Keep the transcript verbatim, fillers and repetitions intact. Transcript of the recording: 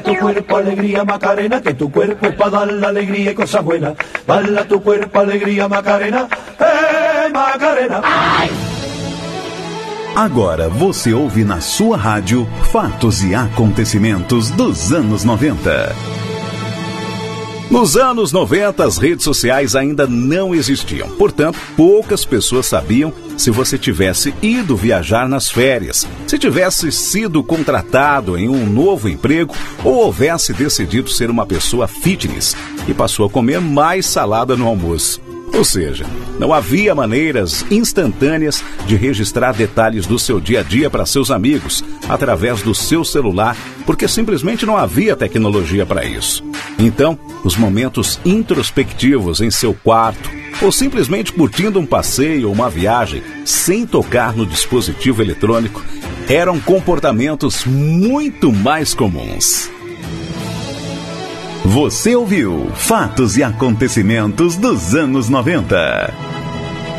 Tu cuerpo alegría Macarena, que tu cuerpo es para dar la alegría y cosas buenas. Bala tu cuerpo alegría Macarena, eh Macarena. Ai! Agora você ouve na sua rádio fatos e acontecimentos dos anos noventa. Nos anos noventa, as redes sociais ainda não existiam. Portanto, poucas pessoas sabiam se você tivesse ido viajar nas férias, se tivesse sido contratado em um novo emprego ou houvesse decidido ser uma pessoa fitness e passou a comer mais salada no almoço. Ou seja, não havia maneiras instantâneas de registrar detalhes do seu dia a dia para seus amigos através do seu celular, porque simplesmente não havia tecnologia para isso. Então, os momentos introspectivos em seu quarto, ou simplesmente curtindo um passeio ou uma viagem sem tocar no dispositivo eletrônico, eram comportamentos muito mais comuns. Você ouviu Fatos e Acontecimentos dos anos noventa.